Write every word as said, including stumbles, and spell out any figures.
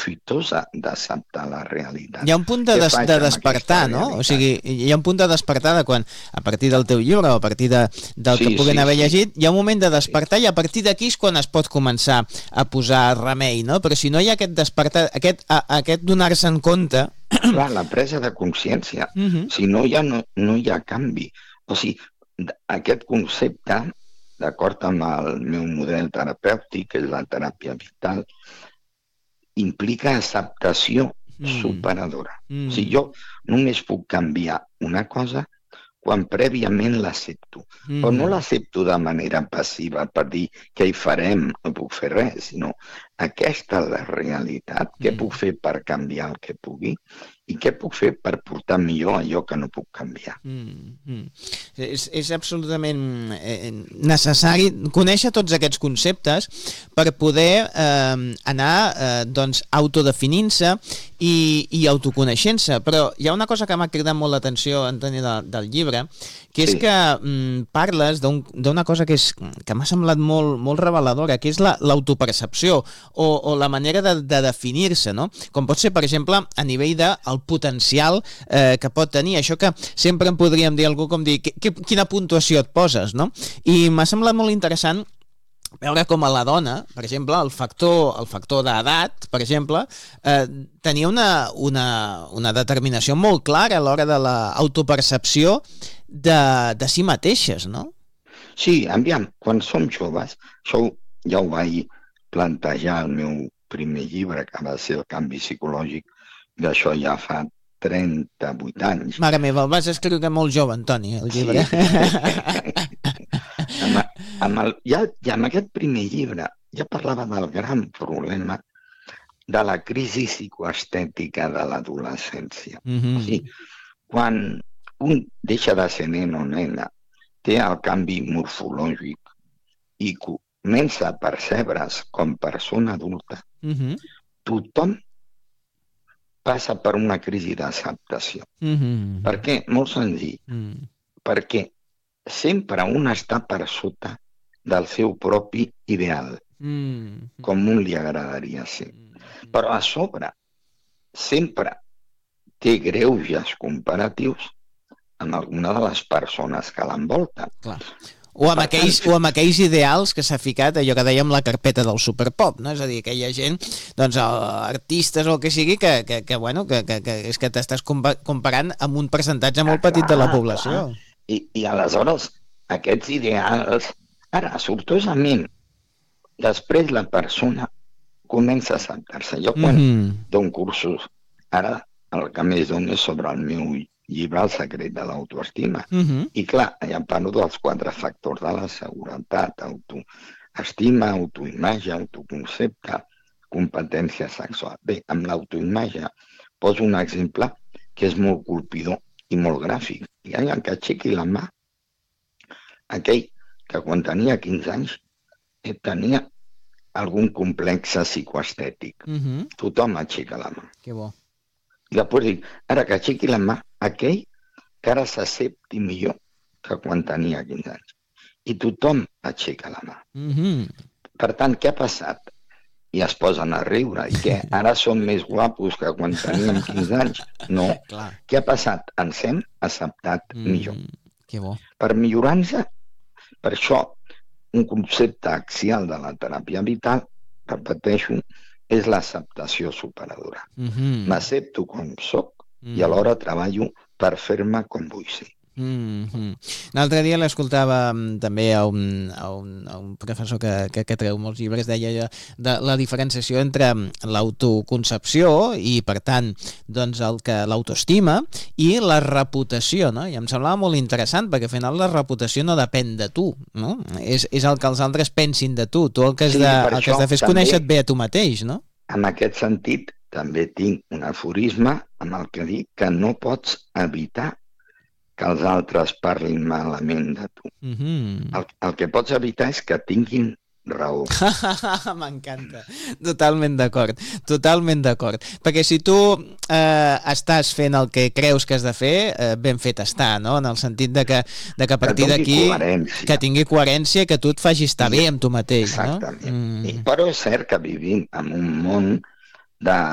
profitosa d'acceptar la realitat. Hi ha un punt de, des, de despertar, no? O sigui, hi ha un punt de despertar de quan, a partir del teu llibre o a partir de, del sí, que puguin sí, haver sí. llegit, hi ha un moment de despertar sí. i a partir d'aquí és quan es pot començar a posar remei, no? Però si no hi ha aquest despertar, aquest, a, aquest donar-se en compte... Clar, la presa de consciència. Uh-huh. Si no hi ha, no, no hi ha canvi. O sigui, aquest concepte, d'acord amb el meu model terapèutic, que és la teràpia vital, implica acceptació mm. superadora. Mm. O sigui, jo només puc canviar una cosa quan prèviament l'accepto. Mm. Però no l'accepto de manera passiva per dir què hi farem, no puc fer res, sinó aquesta és la realitat, què mm. puc fer per canviar el que pugui i què puc fer per portar millor allò que no puc canviar. Mm, mm. És, és absolutament eh, necessari conèixer tots aquests conceptes per poder eh, anar eh, doncs, autodefinint-se i, i autoconeixent-se. Però hi ha una cosa que m'ha cridat molt l'atenció, Antoni, de, del llibre, que és sí. que mm, parles d'una cosa que, és, que m'ha semblat molt, molt reveladora, que és l'autopercepció o, o la manera de, de definir-se, no? Com pot ser, per exemple, a nivell de el potencial eh, que pot tenir. Això que sempre en podríem dir algú com dir que, que, quina puntuació et poses, no? I m'ha semblat molt interessant veure com a la dona, per exemple, el factor, el factor d'edat, per exemple, eh, tenia una, una, una determinació molt clara a l'hora de l'autopercepció de, de si mateixes, no? Sí, aviam, quan som joves, això ja ho vaig plantejar al meu primer llibre, que va ser El canvi psicològic, d'això ja fa trenta-vuit anys. Mare meva, el vas escriure molt jove, Antoni, el llibre. Sí. amb, amb el, ja, ja en aquest primer llibre ja parlava del gran problema de la crisi psicoestètica de l'adolescència. Mm-hmm. O sigui, quan un deixa de ser nen o nena, té el canvi morfològic i comença a percebre's com persona adulta, mm-hmm. tothom passa per una crisi d'acceptació. Mm-hmm. Per què? Molt senzill. Mm. Perquè sempre un està per sota del seu propi ideal, mm. com un li agradaria ser. Mm. Però a sobre sempre té greuges comparatius amb alguna de les persones que l'envolten. Clar. O amb, aquells, o amb aquells ideals que s'ha ficat, allò que dèiem la carpeta del superpop, no? És a dir, aquella gent, doncs, artistes o el que sigui, que, que, que bueno, que, que, que és que t'estàs comparant amb un percentatge molt petit de la població. I, i aleshores, aquests ideals, ara, sortosament, després la persona comença a acceptar-se. Jo quan mm-hmm. dono cursos, ara el que més dono és sobre el meu llibre El secret de l'autoestima. Uh-huh. I clar, ja parlo dels quatre factors de la seguretat: autoestima, autoimatge, autoconcepte, competència sexual. Bé, amb l'autoimatge poso un exemple que és molt colpidor i molt gràfic. Hi ha que aixequi la mà aquell que quan tenia quinze anys tenia algun complex psicoestètic. Uh-huh. Tothom aixeca la mà. Que bo. I després dic, ara que aixequi la mà aquell que ara s'accepti millor que quan tenia quinze anys. I tothom aixeca la mà. Mm-hmm. Per tant, què ha passat? I es posen a riure. I què? Ara som més guapos que quan teníem quinze anys? No. Clar. Què ha passat? Ens hem acceptat mm, millor. Que bo. Per millorar-nos, per això, un concepte axial de la teràpia vital, repeteixo, és l'acceptació superadora. Mm-hmm. M'accepto com soc mm-hmm. i alhora treballo per fer-me com vull ser. Mm-hmm. L'altre dia l'escoltava també a un, a un, a un professor que, que, que treu molts llibres, deia de la diferenciació entre l'autoconcepció i, per tant, doncs el que l'autoestima i la reputació, no? I em semblava molt interessant, perquè al final la reputació no depèn de tu, no? És, és el que els altres pensin de tu. Tu el que has de, sí, el que has de fer és conèixer-te bé a tu mateix, no? En aquest sentit, també tinc un aforisme amb el que dic que no pots evitar que els altres parlin malament de tu. Mm-hmm. El, el que pots evitar és que tinguin raó. M'encanta. Totalment d'acord. Totalment d'acord. Perquè si tu eh, estàs fent el que creus que has de fer, eh, ben fet està, no? En el sentit de que, de que a partir d'aquí que tingui coherència i que tu et facis estar bé amb tu mateix. Exactament. No? Mm. Però és cert que vivim en un món de